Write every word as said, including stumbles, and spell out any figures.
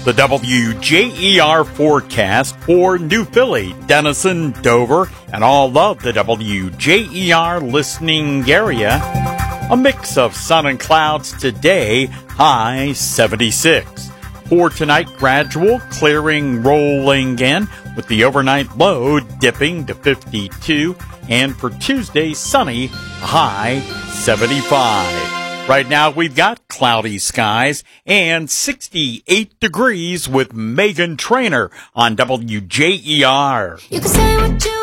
The W J E R forecast for New Philly, Denison, Dover, and all of the W J E R listening area. A mix of sun and clouds today, high seventy-six. For tonight, gradual clearing rolling in with the overnight low dipping to fifty-two. And for Tuesday, sunny, high seventy-five. Right now, we've got cloudy skies and sixty-eight degrees with Megan Trainor on W J E R. You can say what you